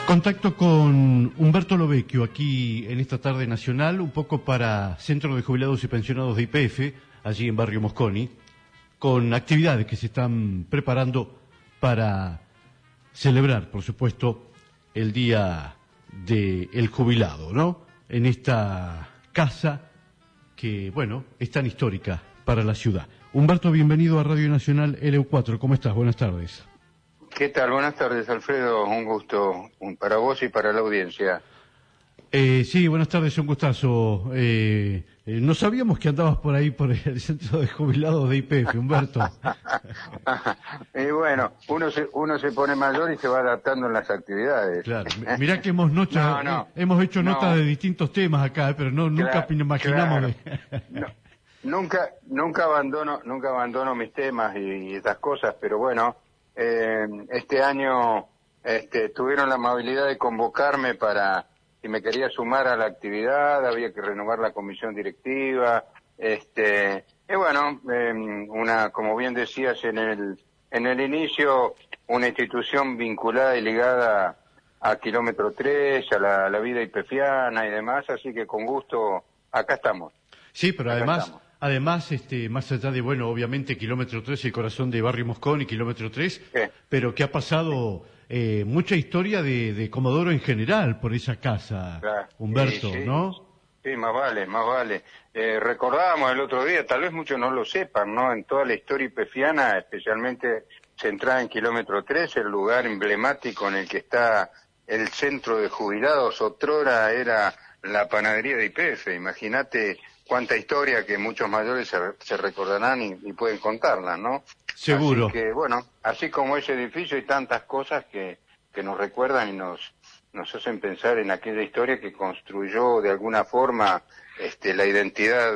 Contacto con Humberto Lovecchio aquí en esta tarde nacional, un poco para Centro de Jubilados y Pensionados de YPF, allí en Barrio Mosconi, con actividades que se están preparando para celebrar, por supuesto, el Día del Jubilado, ¿no? En esta casa que, bueno, es tan histórica para la ciudad. Humberto, bienvenido a Radio Nacional LU4. ¿Cómo estás? Buenas tardes. ¿Qué tal? Buenas tardes, Alfredo. Un gusto para vos y para la audiencia. Sí, buenas tardes, un gustazo. No sabíamos que andabas por ahí, por el Centro de Jubilados de YPF, Humberto. Y bueno, uno se pone mayor y se va adaptando en las actividades. Claro, mirá que hemos hecho notas de distintos temas acá, pero nunca imaginamos. Claro. Nunca abandono mis temas y esas cosas, pero bueno, este año tuvieron la amabilidad de convocarme para si me quería sumar a la actividad. Había que renovar la comisión directiva, y bueno, como bien decías en el inicio, una institución vinculada y ligada a Kilómetro 3, a la vida YPFiana y demás, así que con gusto acá estamos. Sí, pero además, más allá de, bueno, obviamente Kilómetro 3, el corazón de Barrio Mosconi, Kilómetro 3, ¿Qué? pero que ha pasado mucha historia de Comodoro en general por esa casa, Claro. Humberto, Sí. ¿no? Sí, más vale. Recordábamos el otro día, tal vez muchos no lo sepan, ¿no? En toda la historia YPFiana, especialmente centrada en Kilómetro 3, el lugar emblemático en el que está el centro de jubilados, otrora era la panadería de YPF. Imagínate cuánta historia que muchos mayores se recordarán y pueden contarla, ¿no? Seguro. Así que, bueno, así como ese edificio hay tantas cosas que nos recuerdan y nos hacen pensar en aquella historia que construyó de alguna forma la identidad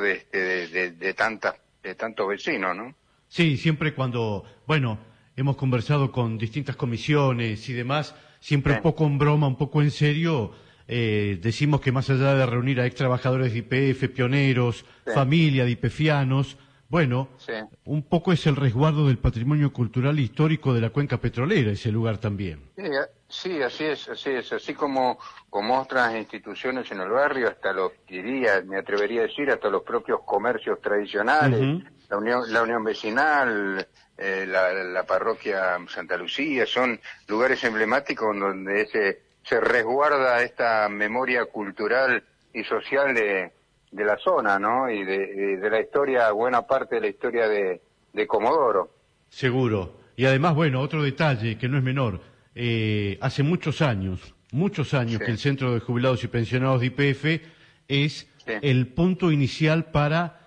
de tantos vecinos, ¿no? Sí, siempre cuando, bueno, hemos conversado con distintas comisiones y demás, siempre Sí. un poco en broma, un poco en serio, decimos que más allá de reunir a ex trabajadores de YPF, pioneros, Sí. familia de YPFianos, bueno, Sí. un poco es el resguardo del patrimonio cultural e histórico de la cuenca petrolera, ese lugar también. Sí, así es, así como otras instituciones en el barrio, hasta me atrevería a decir, hasta los propios comercios tradicionales, Ujú. la unión vecinal, la parroquia Santa Lucía, son lugares emblemáticos donde se resguarda esta memoria cultural y social de la zona, ¿no? Y de la historia, buena parte de la historia de Comodoro. Seguro. Y además, bueno, otro detalle que no es menor, hace muchos años Sí. que el Centro de Jubilados y Pensionados de YPF es Sí. el punto inicial para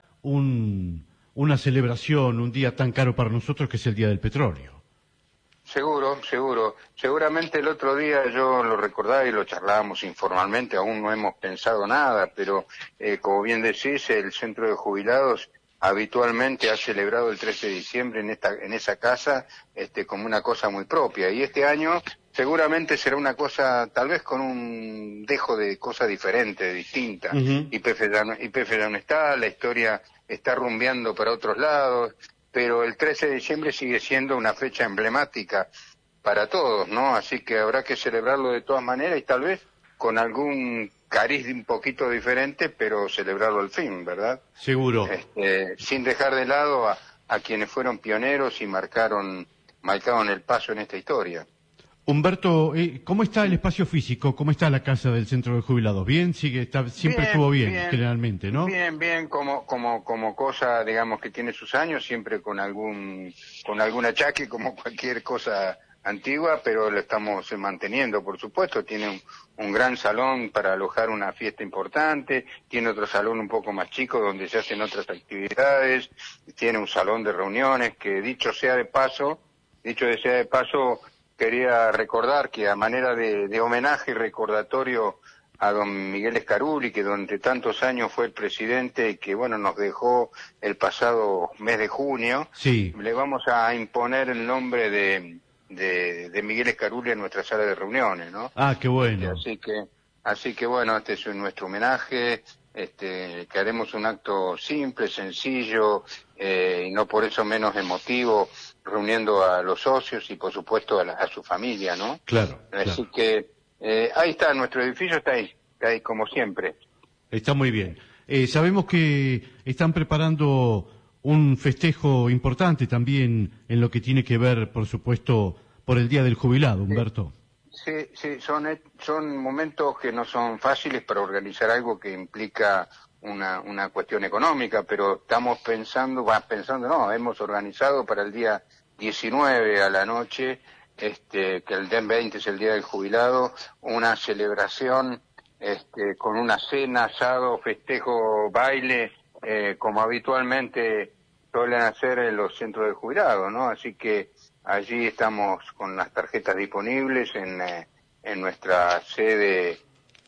una celebración, un día tan caro para nosotros que es el Día del Petróleo. Seguro. Seguramente el otro día yo lo recordaba y lo charlábamos informalmente, aún no hemos pensado nada, pero como bien decís, el Centro de Jubilados habitualmente ha celebrado el 13 de diciembre en esa casa como una cosa muy propia, y este año seguramente será una cosa tal vez con un dejo de cosa diferente, distinta. Ujú. YPF ya no está, la historia está rumbeando para otros lados, pero el 13 de diciembre sigue siendo una fecha emblemática para todos, ¿no? Así que habrá que celebrarlo de todas maneras y tal vez con algún cariz un poquito diferente, pero celebrarlo al fin, ¿verdad? Seguro. Sin dejar de lado a quienes fueron pioneros y marcaron el paso en esta historia. Humberto, ¿cómo está el espacio físico? ¿Cómo está la casa del Centro de Jubilados? ¿Bien? Siempre estuvo bien, generalmente, ¿no? Bien, como cosa, digamos, que tiene sus años, siempre con algún achaque, como cualquier cosa antigua, pero lo estamos manteniendo, por supuesto. Tiene un gran salón para alojar una fiesta importante, tiene otro salón un poco más chico donde se hacen otras actividades, tiene un salón de reuniones que, dicho sea de paso, quería recordar que a manera de homenaje y recordatorio a don Miguel Scaruli, que durante tantos años fue el presidente y que, bueno, nos dejó el pasado mes de junio, Sí. le vamos a imponer el nombre de Miguel Scaruli en nuestra sala de reuniones, ¿no? Ah, qué bueno. Así que bueno, este es nuestro homenaje, que haremos un acto simple, sencillo, y no por eso menos emotivo, reuniendo a los socios y por supuesto a su familia, ¿no? Claro. Así que Ahí está, nuestro edificio está ahí como siempre. Está muy bien. Sabemos que están preparando un festejo importante también en lo que tiene que ver, por supuesto, por el Día del Jubilado, Humberto. Sí, son momentos que no son fáciles para organizar algo que implica una cuestión económica, pero estamos hemos organizado para el día 19 a la noche, que el día 20 es el Día del Jubilado, una celebración con una cena, asado, festejo, baile, como habitualmente suelen hacer en los centros de jubilados, ¿no? Así que allí estamos con las tarjetas disponibles en nuestra sede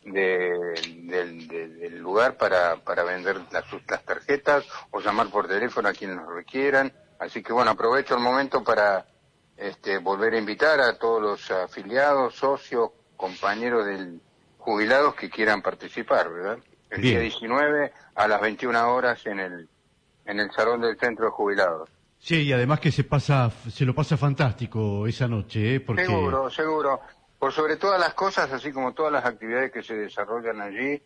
del lugar para vender las tarjetas o llamar por teléfono a quienes lo requieran. Así que bueno, aprovecho el momento para volver a invitar a todos los afiliados, socios, compañeros del jubilados que quieran participar, ¿verdad? El día 19 a las 21 horas en el salón del centro de jubilados. Sí, y además que se lo pasa fantástico esa noche, ¿eh? Porque... Seguro. Por sobre todas las cosas, así como todas las actividades que se desarrollan allí,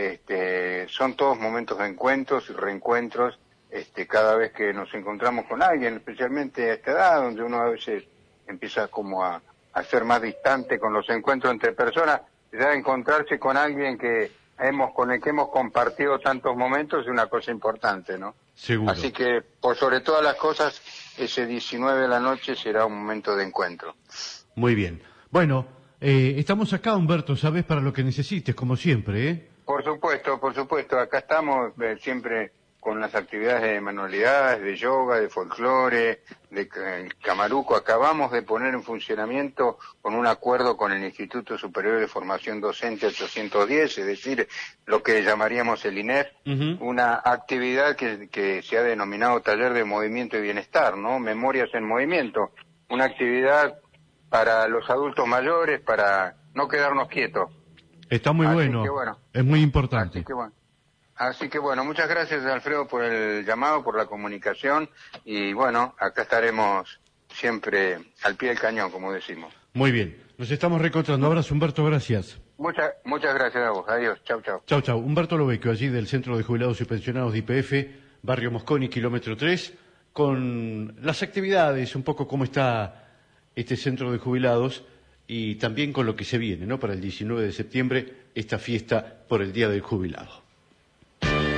son todos momentos de encuentros y reencuentros, cada vez que nos encontramos con alguien, especialmente a esta edad, donde uno a veces empieza como a ser más distante con los encuentros entre personas, ya encontrarse con alguien con el que hemos compartido tantos momentos es una cosa importante, ¿no? Seguro. Así que, por sobre todas las cosas, ese 19 de la noche será un momento de encuentro. Muy bien. Bueno, estamos acá, Humberto, ¿sabes? Para lo que necesites, como siempre, ¿eh? Por supuesto. Acá estamos siempre con las actividades de manualidades, de yoga, de folclore, de camaruco. Acabamos de poner en funcionamiento, con un acuerdo con el Instituto Superior de Formación Docente 810, es decir, lo que llamaríamos el INEF, una actividad que se ha denominado Taller de Movimiento y Bienestar, ¿no? Memorias en Movimiento. Una actividad para los adultos mayores, para no quedarnos quietos. Está muy bueno, es muy importante. Así que bueno, muchas gracias, Alfredo, por el llamado, por la comunicación, y bueno, acá estaremos siempre al pie del cañón, como decimos. Muy bien, nos estamos reencontrando. Abrazo, Humberto, gracias. Muchas gracias a vos, adiós, chau. Chau, Humberto Lovecchio, allí del Centro de Jubilados y Pensionados de YPF, Barrio Mosconi, kilómetro 3, con las actividades, un poco cómo está este centro de jubilados, y también con lo que se viene, ¿no? Para el 19 de septiembre, esta fiesta por el Día del Jubilado.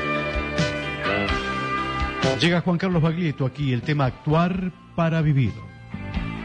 Llega Juan Carlos Baglietto aquí, el tema Actuar para Vivir.